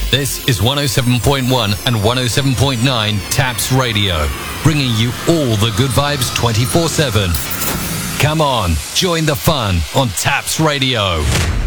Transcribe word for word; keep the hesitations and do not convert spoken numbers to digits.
This is one oh seven point one and one oh seven point nine Taps Radio, bringing you all the good vibes twenty-four seven. Come on, join the fun on Taps Radio.